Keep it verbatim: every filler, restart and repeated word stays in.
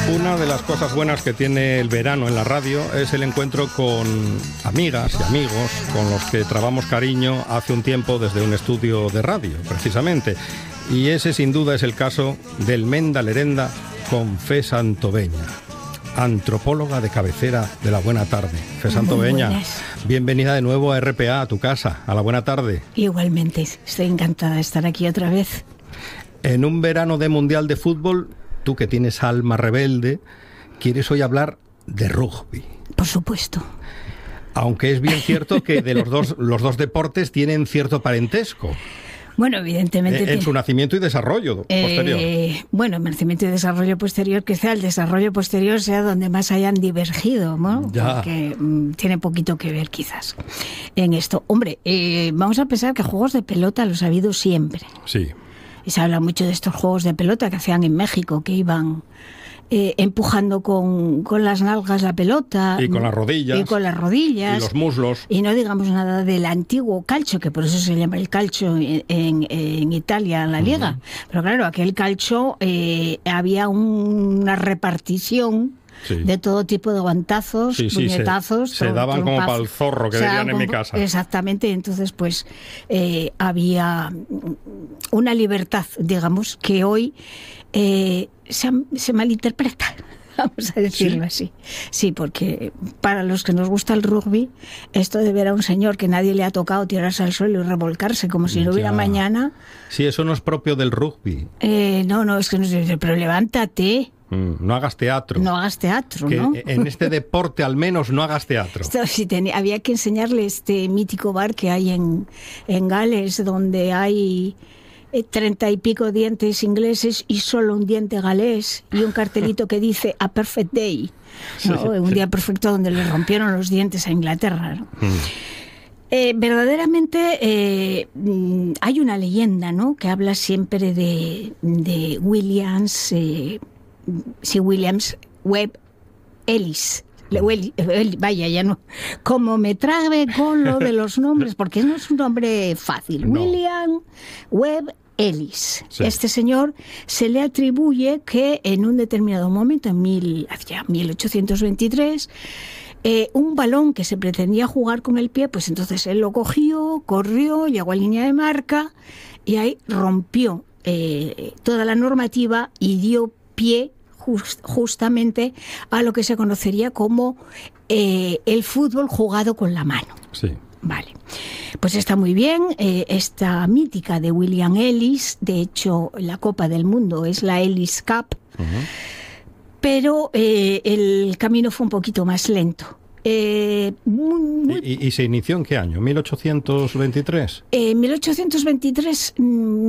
Una de las cosas buenas que tiene el verano en la radio es el encuentro con amigas y amigos con los que trabamos cariño hace un tiempo desde un estudio de radio, precisamente. Y ese sin duda es el caso del Menda Lerenda con Fe Santoveña, antropóloga de cabecera de La Buena Tarde. Fe Santoveña, bienvenida de nuevo a R P A, a tu casa, a La Buena Tarde. Igualmente, estoy encantada de estar aquí otra vez. En un verano de Mundial de Fútbol, tú que tienes alma rebelde, quieres hoy hablar de rugby. Por supuesto. Aunque es bien cierto que de los dos, los dos deportes tienen cierto parentesco. Bueno, evidentemente... En, en su nacimiento y desarrollo posterior. Eh, bueno, nacimiento y desarrollo posterior, quizá el desarrollo posterior sea donde más hayan divergido, ¿no? Ya. Porque mm, tiene poquito que ver, quizás, en esto. Hombre, eh, vamos a pensar que juegos de pelota los ha habido siempre. Sí. Y se habla mucho de estos juegos de pelota que hacían en México, que iban... Eh, empujando con, con las nalgas la pelota. Y con las rodillas. Y con las rodillas. Y los muslos. Y no digamos nada del antiguo calcio, que por eso se llama el calcio en, en, en Italia, en la Liga. Uh-huh. Pero claro, aquel calcio eh, había un, una repartición... Sí. De todo tipo de guantazos, sí, sí, puñetazos. Se, se daban como para el zorro, que dirían en mi casa. Exactamente, entonces pues eh, había una libertad, digamos, que hoy eh, se, se malinterpreta, vamos a decirlo ¿Sí? así. Sí, porque para los que nos gusta el rugby, esto de ver a un señor que nadie le ha tocado tirarse al suelo y revolcarse como si no hubiera mañana... Sí, eso no es propio del rugby. Eh, no, no, es que no es... Pero levántate... No hagas teatro. No hagas teatro, que ¿no? En este deporte al menos no hagas teatro. Esto, sí, tenía, había que enseñarle este mítico bar que hay en, en Gales, donde hay treinta y pico dientes ingleses y solo un diente galés y un cartelito que dice A Perfect Day, ¿no? Sí, un sí. día perfecto donde le rompieron los dientes a Inglaterra, ¿no? Mm. Eh, verdaderamente eh, hay una leyenda, ¿no? Que habla siempre de, de Williams... Eh, Sí, Williams Webb Ellis. Vaya, ya no. Como me trabe con lo de los nombres, porque no es un nombre fácil. No. William Webb Ellis. Sí. Este señor se le atribuye que en un determinado momento, en mil, hacia mil ochocientos veintitrés, eh, un balón que se pretendía jugar con el pie, pues entonces él lo cogió, corrió, llegó a línea de marca y ahí rompió eh, toda la normativa y dio pie just, justamente a lo que se conocería como eh, el fútbol jugado con la mano. Sí. Vale. Pues está muy bien. Eh, esta mítica de William Ellis, de hecho la Copa del Mundo es la Ellis Cup, uh-huh. pero eh, el camino fue un poquito más lento. Eh, muy, muy... ¿Y, ¿Y se inició en qué año? ¿mil ochocientos veintitrés? Eh, mil ochocientos veintitrés...